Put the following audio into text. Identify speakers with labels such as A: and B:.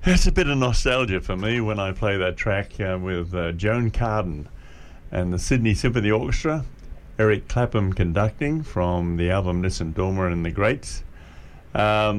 A: It's a bit of nostalgia for me when I play that track with Joan Carden and the Sydney Symphony Orchestra, Eric Clapham conducting from the album Nissan Dorma and the Greats.